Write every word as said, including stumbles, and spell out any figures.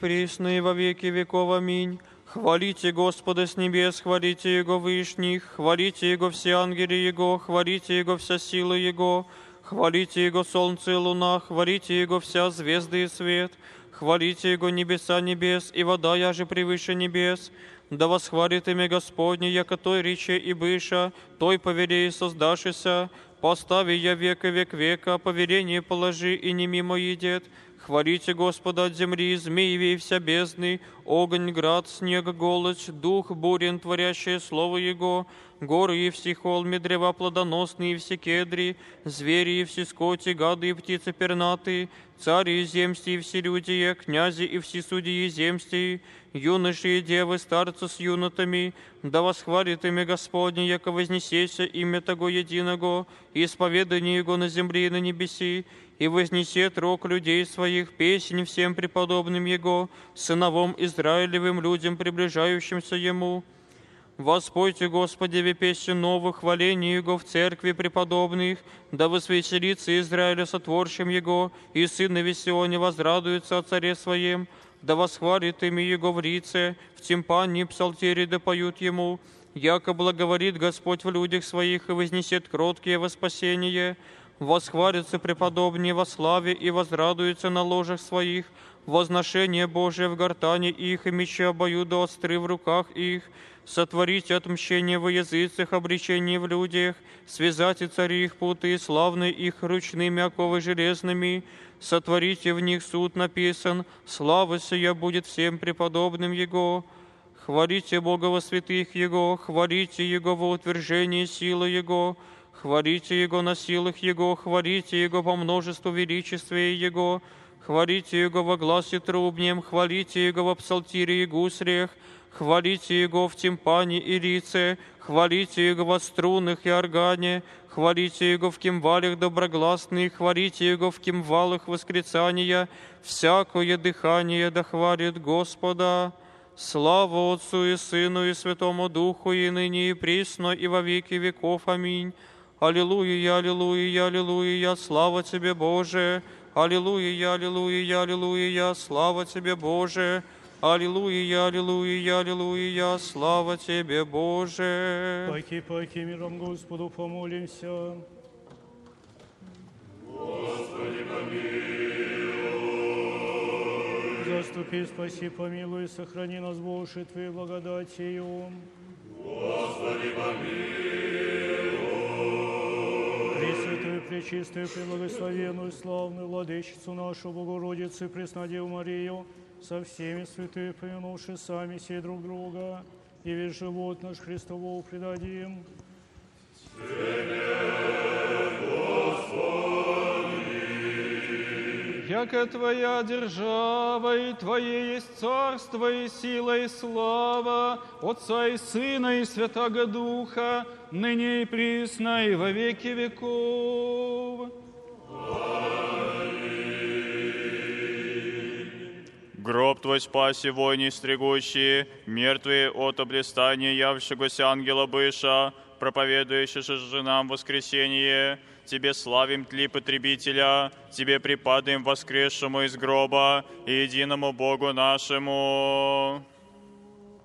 Присно и во веки веков. Аминь. Хвалите Господа с небес, хвалите Его вышних, хвалите Его все ангели Его, хвалите Его вся сила Его, хвалите Его солнце и луна, хвалите Его вся звезды и свет, хвалите Его небеса небес, и вода яже превыше небес. Да восхвалит имя Господне, яко той рече и быша, той повелее создашися, постави я века век века, повеление положи, и не мимо едет. Хвалите Господа от земли, змееви и вся бездны, огонь, град, снег, голодь, дух, бурен, творящее слово Его, горы и все холмы, древа плодоносные и все кедри, звери и все скоти, гады и птицы пернатые, цари и земсти и все люди, князи и все судьи земсти, юноши и девы, старцы с юнотами, да восхвалит имя Господне, яко вознесеся имя Того единого, и исповедание Его на земле и на небеси, и вознесет рог людей своих, песнь всем преподобным Его, сыновом Израилевым людям, приближающимся Ему. Воспойте, Господи, ве песнь новых, хваление Его в церкви преподобных, да возвеселится Израиля сотворшим Его, и сыны Сионе возрадуются о царе Своем, да восхвалит имя Его в рице, в тимпане псалтире да поют Ему, яко благоволит Господь в людях Своих и вознесет кроткие во спасение. Восхвалятся преподобные во славе и возрадуются на ложах своих, возношение Божие в гортане их, и мечи обоюдоостры в руках их, сотворите отмщение во языцах, обличение в людях, связать и цари их путы, и славные их ручными оковы железными, сотворите в них суд написан, слава сия будет всем преподобным Его. Хвалите Бога во святых Его, хвалите Его во утверждении силы Его, хвалите Его на силах Его, хвалите Его по множеству величестве Его, хвалите Его во гласе трубнем, хвалите Его во псалтире и гуслях, хвалите Его в тимпане и рице, хвалите Его во струнах и органе, хвалите Его в кимвалях доброгласных, хвалите Его в кимвалах восклицания, всякое дыхание да хвалит Господа. Слава Отцу и Сыну и Святому Духу, и ныне и присно, и во веки веков. Аминь. Аллилуйя, аллилуйя, аллилуйя, слава Тебе, Боже! Аллилуйя, аллилуйя, аллилуйя, слава Тебе, Боже! Аллилуйя, аллилуйя, аллилуйя, слава Тебе, Боже! Паки, паки, миром Господу помолимся. Господи, помилуй! Заступи, спаси, помилуй, сохрани нас, Боже, Твоей благодатью. Господи, помилуй! Пресвятую, пречистую, преблагословенную, славную Владычицу нашу, Богородицу и Преснодеву Марию, со всеми святыми, помянувши сами сей друг друга, и весь живот наш Христову предадим. Яко Твоя держава, и Твое есть царство, и сила, и слава, Отца и Сына, и Святаго Духа, ныне и присно, и во веки веков. Гроб Твой спаси, войни стригущие, мертвые от облистания явшегося ангела быша, проповедующий же нам воскресение. Тебе славим Тли потребителя, Тебе припадаем воскресшему из гроба и единому Богу нашему.